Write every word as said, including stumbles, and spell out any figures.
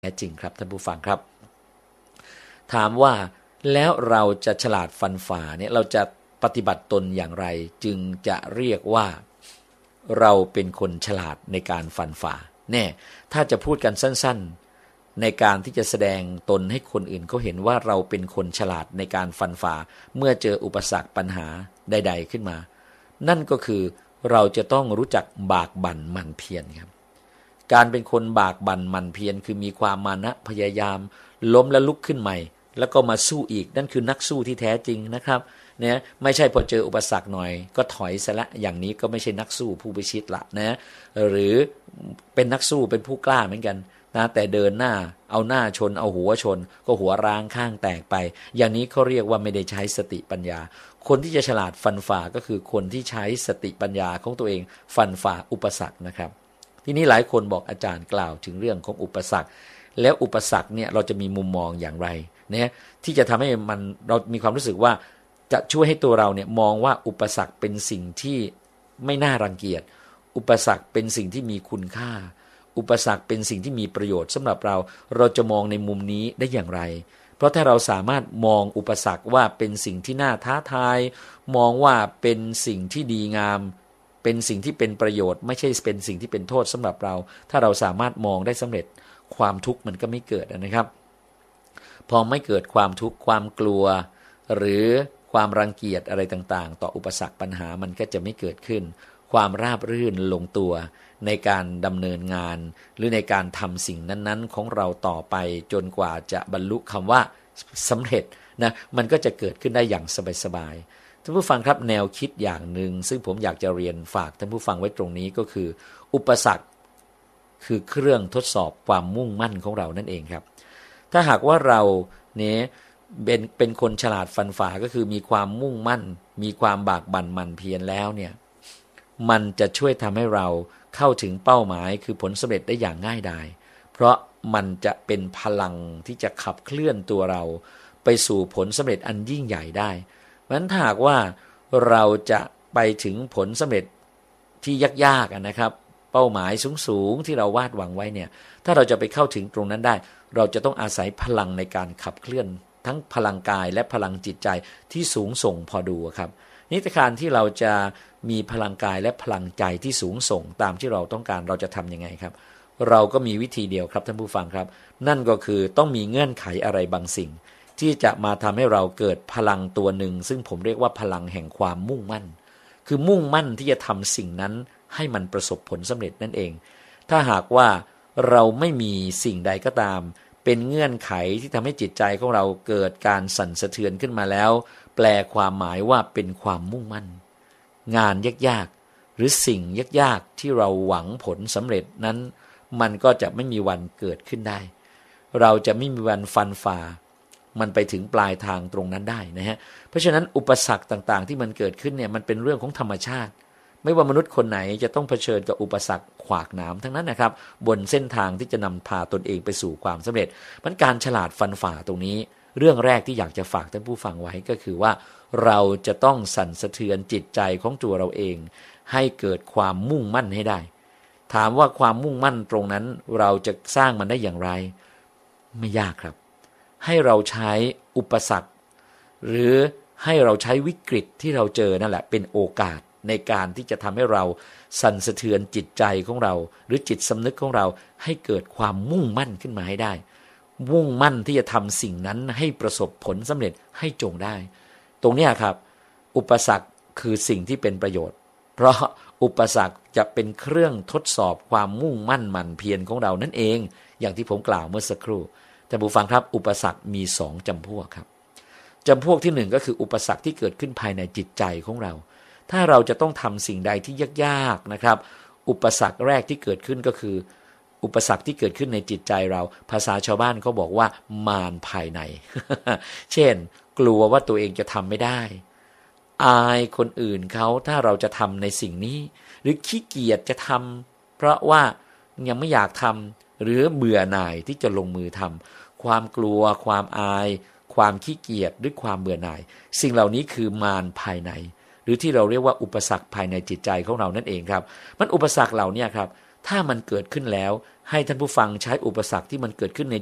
แท้จริงครับท่านผู้ฟังครับถามว่าแล้วเราจะฉลาดฟันฝ่าเนี่ยเราจะปฏิบัติตนอย่างไรจึงจะเรียกว่าเราเป็นคนฉลาดในการฟันฝ่าแน่ถ้าจะพูดกันสั้นๆในการที่จะแสดงตนให้คนอื่นเขาเห็นว่าเราเป็นคนฉลาดในการฟันฝ่าเมื่อเจออุปสรรคปัญหาใดๆขึ้นมานั่นก็คือเราจะต้องรู้จักบากบั่นหมั่นเพียรครับการเป็นคนบากบั่นหมั่นเพียรคือมีความมานะพยายามล้มและลุกขึ้นใหม่แล้วก็มาสู้อีกนั่นคือนักสู้ที่แท้จริงนะครับเนี่ยไม่ใช่พอเจออุปสรรคหน่อยก็ถอยซะละอย่างนี้ก็ไม่ใช่นักสู้ผู้พิชิตละนะหรือเป็นนักสู้เป็นผู้กล้าเหมือนกันนะแต่เดินหน้าเอาหน้าชนเอาหัวชนก็หัวร้างข้างแตกไปอย่างนี้เขาเรียกว่าไม่ได้ใช้สติปัญญาคนที่จะฉลาดฟันฝ่าก็คือคนที่ใช้สติปัญญาของตัวเองฟันฝ่าอุปสรรคนะครับทีนี้หลายคนบอกอาจารย์กล่าวถึงเรื่องของอุปสรรคแล้วอุปสรรคเนี่ยเราจะมีมุมมองอย่างไรเนี่ยที่จะทำให้มันเรามีความรู้สึกว่าจะช่วยให้ตัวเราเนี่ยมองว่าอุปสรรคเป็นสิ่งที่ไม่น่ารังเกียจอุปสรรคเป็นสิ่งที่มีคุณค่าอุปสรรคเป็นสิ่งที่มีประโยชน์สำหรับเราเราจะมองในมุมนี้ได้อย่างไรเพราะถ้าเราสามารถมองอุปสรรคว่าเป็นสิ่งที่น่าท้าทายมองว่าเป็นสิ่งที่ดีงามเป็นสิ่งที่เป็นประโยชน์ไม่ใช่เป็นสิ่งที่เป็นโทษสำหรับเราถ้าเราสามารถมองได้สำเร็จความทุกข์มันก็ไม่เกิดนะครับพอไม่เกิดความทุกข์ความกลัวหรือความรังเกียจอะไรต่างๆต่ออุปสรรคปัญหามันก็จะไม่เกิดขึ้นความราบรื่นลงตัวในการดำเนินงานหรือในการทำสิ่งนั้นๆของเราต่อไปจนกว่าจะบรรลุคำว่าสำเร็จนะมันก็จะเกิดขึ้นได้อย่างสบายๆท่านผู้ฟังครับแนวคิดอย่างหนึ่งซึ่งผมอยากจะเรียนฝากท่านผู้ฟังไว้ตรงนี้ก็คืออุปสรรคคือเครื่องทดสอบความมุ่งมั่นของเรานั่นเองครับถ้าหากว่าเราเนี่ยเป็นเป็นคนฉลาดฟันฝ่าก็คือมีความมุ่งมั่นมีความบากบั่นหมั่นเพียรแล้วเนี่ยมันจะช่วยทำให้เราเข้าถึงเป้าหมายคือผลสำเร็จได้อย่างง่ายดายเพราะมันจะเป็นพลังที่จะขับเคลื่อนตัวเราไปสู่ผลสำเร็จอันยิ่งใหญ่ได้เพราะฉะนั้นถ้าหากว่าเราจะไปถึงผลสำเร็จที่ยากๆนะครับเป้าหมายสูงๆที่เราวาดหวังไว้เนี่ยถ้าเราจะไปเข้าถึงตรงนั้นได้เราจะต้องอาศัยพลังในการขับเคลื่อนทั้งพลังกายและพลังจิตใจที่สูงส่งพอดูครับนิทานที่เราจะมีพลังกายและพลังใจที่สูงส่งตามที่เราต้องการเราจะทำยังไงครับเราก็มีวิธีเดียวครับท่านผู้ฟังครับนั่นก็คือต้องมีเงื่อนไขอะไรบางสิ่งที่จะมาทำให้เราเกิดพลังตัวหนึ่งซึ่งผมเรียกว่าพลังแห่งความมุ่งมั่นคือมุ่งมั่นที่จะทำสิ่งนั้นให้มันประสบผลสำเร็จนั่นเองถ้าหากว่าเราไม่มีสิ่งใดก็ตามเป็นเงื่อนไขที่ทำให้จิตใจของเราเกิดการสั่นสะเทือนขึ้นมาแล้วแปลความหมายว่าเป็นความมุ่งมั่นงานยากๆหรือสิ่งยากๆที่เราหวังผลสำเร็จนั้นมันก็จะไม่มีวันเกิดขึ้นได้เราจะไม่มีวันฟันฝ่ามันไปถึงปลายทางตรงนั้นได้นะฮะเพราะฉะนั้นอุปสรรคต่างๆที่มันเกิดขึ้นเนี่ยมันเป็นเรื่องของธรรมชาติไม่ว่ามนุษย์คนไหนจะต้องเผชิญกับอุปสรรคขวากหนามทั้งนั้นนะครับบนเส้นทางที่จะนำพาตนเองไปสู่ความสำเร็จมันการฉลาดฟันฝ่าตรงนี้เรื่องแรกที่อยากจะฝากท่านผู้ฟังไว้ก็คือว่าเราจะต้องสั่นสะเทือนจิตใจของตัวเราเองให้เกิดความมุ่งมั่นให้ได้ถามว่าความมุ่งมั่นตรงนั้นเราจะสร้างมันได้อย่างไรไม่ยากครับให้เราใช้อุปสรรคหรือให้เราใช้วิกฤตที่เราเจอนั่นแหละเป็นโอกาสในการที่จะทำให้เราสั่นสะเทือนจิตใจของเราหรือจิตสำนึกของเราให้เกิดความมุ่งมั่นขึ้นมาให้ได้มุ่งมั่นที่จะทำสิ่งนั้นให้ประสบผลสำเร็จให้จงได้ตรงนี้ครับอุปสรรคคือสิ่งที่เป็นประโยชน์เพราะอุปสรรคจะเป็นเครื่องทดสอบความมุ่งมั่นหมั่นเพียรของเรานั่นเองอย่างที่ผมกล่าวเมื่อสักครู่แต่ผู้ฟังครับอุปสรรคมีสองจำพวกครับจำพวกที่หนึ่งก็คืออุปสรรคที่เกิดขึ้นภายในจิตใจของเราถ้าเราจะต้องทำสิ่งใดที่ยากๆนะครับอุปสรรคแรกที่เกิดขึ้นก็คืออุปสรรคที่เกิดขึ้นในจิตใจเราภาษาชาวบ้านเขาบอกว่ามารภายใน เช่นกลัวว่าตัวเองจะทำไม่ได้อายคนอื่นเขาถ้าเราจะทำในสิ่งนี้หรือขี้เกียจจะทำเพราะว่ายังไม่อยากทำหรือเบื่อหน่ายที่จะลงมือทำความกลัวความอายความขี้เกียจหรือความเบื่อหน่ายสิ่งเหล่านี้คือมารภายในหรือที่เราเรียกว่าอุปสรรคภายในจิตใจของเรานั่นเองครับมันอุปสรรคเหล่านี้ครับถ้ามันเกิดขึ้นแล้วให้ท่านผู้ฟังใช้อุปสรรคที่มันเกิดขึ้นใน